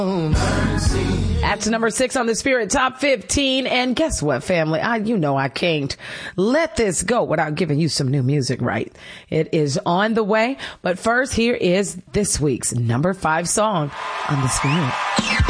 That's number 6 on the Spirit Top 15. And guess what, family? I can't let this go without giving you some new music, right? It is on the way. But first, here is this week's number 5 song on the Spirit.